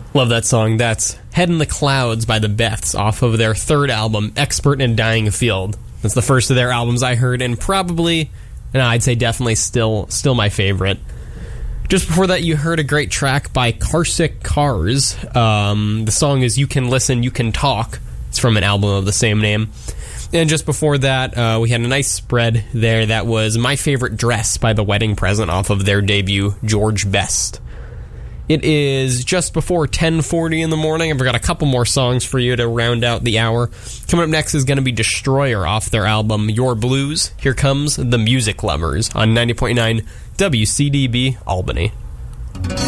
Love that song. That's Head in the Clouds by the Beths off of their third album, Expert in Dying Field. That's the first of their albums I heard, and probably, I'd say definitely still my favorite. Just before that, you heard a great track by Carsick Cars. The song is You Can Listen, You Can Talk. It's from an album of the same name. And just before that, we had a nice spread there. That was My Favorite Dress by The Wedding Present off of their debut, George Best. It is just before 10:40 in the morning. I've got a couple more songs for you to round out the hour. Coming up next is going to be Destroyer off their album Your Blues. Here comes The Music Lovers on 90.9 WCDB Albany.